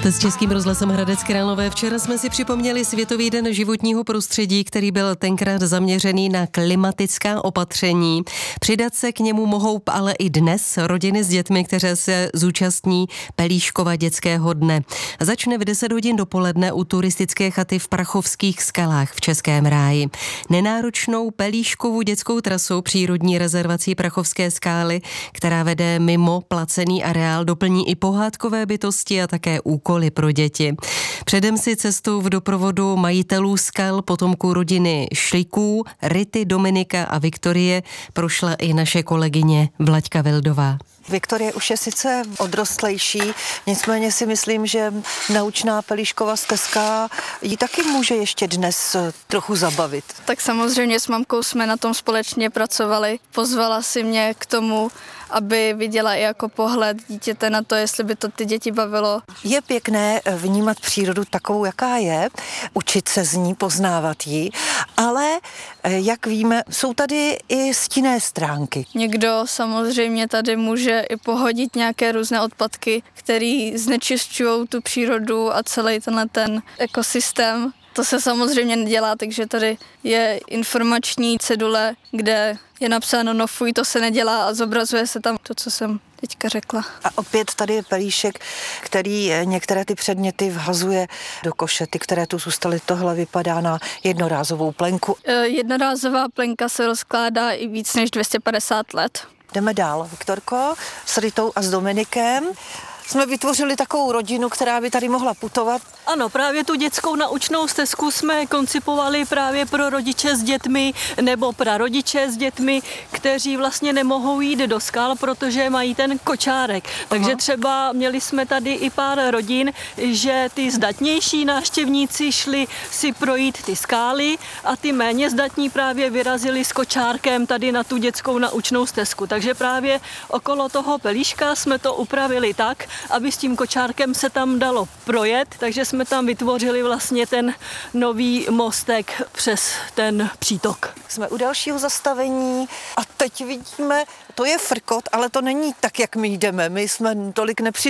Jste s Českým rozhlasem Hradec Králové. Včera jsme si připomněli Světový den životního prostředí, který byl tenkrát zaměřený na klimatická opatření. Přidat se k němu mohou ale i dnes rodiny s dětmi, které se zúčastní Pelíškova dětského dne. Začne v 10 hodin dopoledne u turistické chaty v Prachovských skalách v Českém ráji. Nenáročnou Pelíškovu dětskou trasou přírodní rezervací Prachovské skály, která vede mimo placený areál, doplní i pohádkové bytosti a také úkoly pro děti. Předem si cestou v doprovodu majitelů skal, potomků rodiny Šliků, Rity, Dominika a Viktorie prošla i naše kolegyně Vlaďka Vildová. Viktorie už je sice odrostlejší, nicméně si myslím, že naučná Pelíškova stezka ji taky může ještě dnes trochu zabavit. Tak samozřejmě s mamkou jsme na tom společně pracovali. Pozvala si mě k tomu, aby viděla i jako pohled dítěte na to, jestli by to ty děti bavilo. Je pěkné vnímat přírodu takovou, jaká je, učit se z ní, poznávat ji, ale jak víme, jsou tady i stinné stránky. Někdo samozřejmě tady může i pohodit nějaké různé odpadky, které znečišťují tu přírodu a celý ten ekosystém. To se samozřejmě nedělá, takže tady je informační cedule, kde je napsáno no fuj, to se nedělá a zobrazuje se tam to, co jsem teďka řekla. A opět tady je Pelíšek, který některé ty předměty vhazuje do koše, ty, které tu zůstaly, tohle vypadá na jednorázovou plenku. Jednorázová plenka se rozkládá i víc než 250 let. Jdeme dál, Viktorko, s Ritou a s Dominikem. Jsme vytvořili takovou rodinu, která by tady mohla putovat. Ano, právě tu dětskou naučnou stezku jsme koncipovali právě pro rodiče s dětmi nebo prarodiče s dětmi, kteří vlastně nemohou jít do skal, protože mají ten kočárek. Takže třeba měli jsme tady i pár rodin, že ty zdatnější návštěvníci šli si projít ty skály a ty méně zdatní právě vyrazili s kočárkem tady na tu dětskou naučnou stezku. Takže právě okolo toho Pelíška jsme to upravili tak, aby s tím kočárkem se tam dalo projet, takže jsme tam vytvořili vlastně ten nový mostek přes ten přítok. Jsme u dalšího zastavení a teď vidíme, to je frkot, ale to není tak, jak my jdeme. My jsme tolik